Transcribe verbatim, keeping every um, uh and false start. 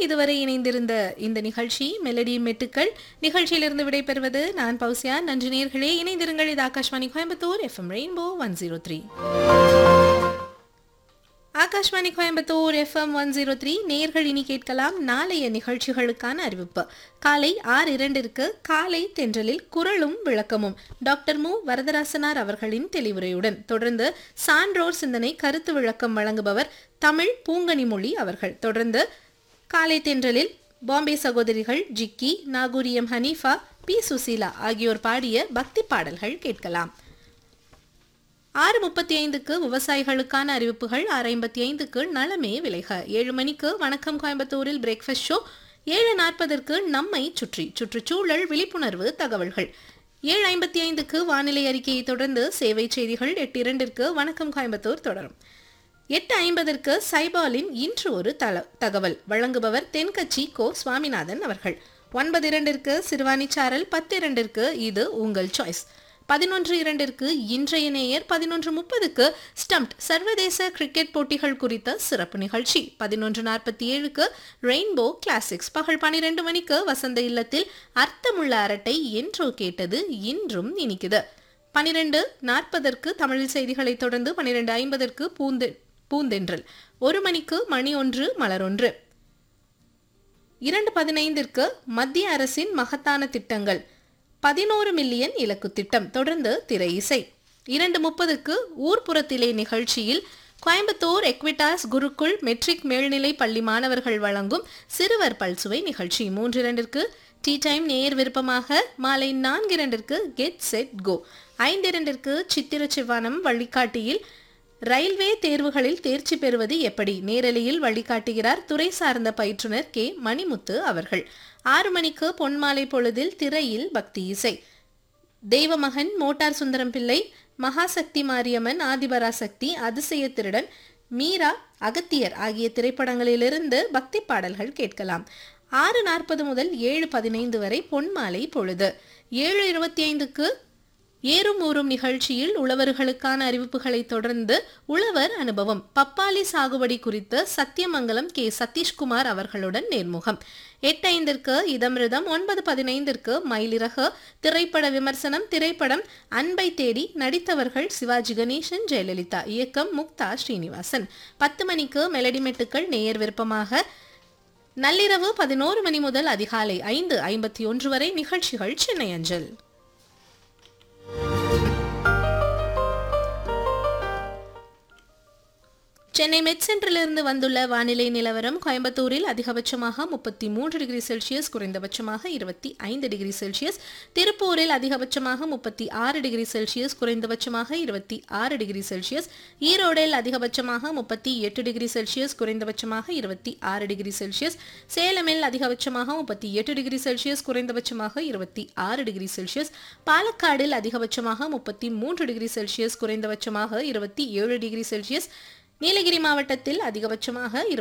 இதுவரை இணைந்திருந்த இந்த நிகழ்ச்சி மெலடி மெட்டுக்கள். நிகழ்ச்சியிலிருந்து விடைபெறுவது நான் பௌசியா. நன்றி நேயர்களே, இணைந்திருங்கள். இது Akashvani Coimbatore FM rainbow one zero three. Akashvani Coimbatore FM one zero three. நேயர்கள் இனி கேட்கலாம் நாளைய நிகழ்ச்சிகளுக்கான அறிவிப்பு. காலை ஆறு இரண்டிற்கு காலை தென்றலில் குரலும் விளக்கமும் டாக்டர் மு வரதராசனார் அவர்களின் தெளிவுரையுடன் தொடர்ந்து சான்றோர் சிந்தனை கருத்து விளக்கம் வழங்குபவர் தமிழ் பூங்கனிமொழி அவர்கள். தொடர்ந்து காலை தென்றலில் பாம்பே சகோதரிகள் ஜிக்கி, நாகூரியம் ஹனீஃபா, பி சுசீலா ஆகியோர் பாடிய பக்தி பாடல்கள் கேட்கலாம். ஆறு முப்பத்தி ஐந்துக்கு விவசாயிகளுக்கான அறிவிப்புகள். ஆறு ஐம்பத்தி ஐந்துக்கு நலமே விளைக. ஏழு மணிக்கு வணக்கம் கோயம்புத்தூரில் பிரேக்ஃபாஸ்ட் ஷோ. ஏழு நாற்பதற்கு நம்மை சுற்றி சுற்றுச்சூழல் விழிப்புணர்வு தகவல்கள். ஏழு ஐம்பத்தி ஐந்துக்கு வானிலை அறிக்கையை தொடர்ந்து சேவை செய்திகள். எட்டு இரண்டிற்கு வணக்கம் கோயம்புத்தூர் தொடரும். எட்டு ஐம்பதற்கு சைபாலின் இன்று ஒரு தல தகவல் வழங்குபவர் தென்கட்சி கோ சுவாமிநாதன் அவர்கள். ஒன்பது இரண்டிற்கு சிறுவாணி சாரல். பத்து இரண்டிற்கு இது உங்கள் சாய்ஸ். பதினொன்று இரண்டிற்கு இன்றைய நேயர். பதினொன்று முப்பதுக்கு ஸ்டம்ப்ட் சர்வதேச கிரிக்கெட் போட்டிகள் குறித்த சிறப்பு நிகழ்ச்சி. பதினொன்று நாற்பத்தி ஏழுக்கு ரெயின்போ கிளாசிக்ஸ். பகல் பனிரெண்டு மணிக்கு வசந்த இல்லத்தில் அர்த்தமுள்ள அரட்டை என்றோ கேட்டது இன்றும் இனிக்குது. பனிரெண்டு நாற்பதற்கு தமிழில் செய்திகளை தொடர்ந்து பனிரெண்டு ஐம்பதற்கு பூந்தெ பூந்தென்றல். ஒரு மணிக்கு மணி ஒன்று மலர் ஒன்று. இரண்டு பதினைந்திற்கு மத்திய அரசின் மகத்தான திட்டங்கள். பதினோரு மில்லியன் இலக்கு திட்டம். தொடர்ந்து திரை இசை. இரண்டு முப்பதுக்கு ஊர்ப்புறத்திலே நிகழ்ச்சியில் கோயம்புத்தூர் எக்விட்டாஸ் குருக்குள் மெட்ரிக் மேல்நிலை பள்ளி மாணவர்கள் வழங்கும் சிறுவர் பல்சுவை நிகழ்ச்சி. மூன்று இரண்டிற்கு டீ டைம் நேர் விருப்பமாக. மாலை நான்கு இரண்டிற்கு கெட் செட் கோ. ஐந்து இரண்டிற்கு சித்திர சிவானம் வழிகாட்டியில் ரயில்வே தேர்வுகளில் தேர்ச்சி பெறுவது எப்படி நேரலையில் வழிகாட்டுகிறார் துறை சார்ந்த பயிற்றுனர் கே மணிமுத்து அவர்கள். ஆறு மணிக்கு பொன்மாலை பொழுதில் திரையில் பக்தி இசை. தெய்வமகன், மோட்டார் சுந்தரம் பிள்ளை, மகாசக்தி மாரியம்மன், ஆதிபராசக்தி, அதிசய திருடன், மீரா, அகத்தியர் ஆகிய திரைப்படங்களிலிருந்து பக்தி பாடல்கள் கேட்கலாம். ஆறு நாற்பது முதல் ஏழு பதினைந்து வரை பொன்மாலை பொழுது. ஏழு இருபத்தி ஐந்துக்கு ஏறும் ஊறும் நிகழ்ச்சியில் உழவர்களுக்கான அறிவிப்புகளை தொடர்ந்து உழவர் அனுபவம் பப்பாளி சாகுபடி குறித்து சத்தியமங்கலம் கே சதீஷ்குமார் அவர்களுடன் நேர்முகம். எட்டு ஐந்திற்கு இதமிருதம். ஒன்பது பதினைந்திற்கு மயிலிறகு திரைப்பட விமர்சனம். திரைப்படம் அன்பை தேடி. நடித்தவர்கள் சிவாஜி கணேசன், ஜெயலலிதா. இயக்கம் முக்தா ஸ்ரீனிவாசன். பத்து மணிக்கு மெலடி மெட்டுக்கள் நேயர் விருப்பமாக. நள்ளிரவு பதினோரு மணி முதல் அதிகாலை ஐந்து ஐம்பத்தி ஒன்று வரை நிகழ்ச்சிகள் சென்னை அஞ்சல். சென்னை மெட் சென்டரிலிருந்து வந்துள்ள வானிலை நிலவரம். கோயம்புத்தூரில் அதிகபட்சமாக முப்பத்தி மூன்று டிகிரி செல்சியஸ், குறைந்தபட்சமாக இருபத்தி ஐந்து டிகிரி செல்சியஸ். திருப்பூரில் அதிகபட்சமாக முப்பத்தி ஆறு டிகிரி செல்சியஸ், குறைந்தபட்சமாக இருபத்தி ஆறு டிகிரி செல்சியஸ். ஈரோடில் அதிகபட்சமாக முப்பத்தி எட்டு டிகிரி செல்சியஸ், குறைந்தபட்சமாக இருபத்தி ஆறு டிகிரி செல்சியஸ். சேலமில் அதிகபட்சமாக முப்பத்தி எட்டு டிகிரி செல்சியஸ், குறைந்தபட்சமாக இருபத்தி ஆறு டிகிரி செல்சியஸ். பாலக்காடில் அதிகபட்சமாக முப்பத்தி மூன்று டிகிரி செல்சியஸ், குறைந்தபட்சமாக இருபத்தி ஏழு டிகிரி செல்சியஸ். நீலகிரி மாவட்டத்தில் அதிகபட்சமாக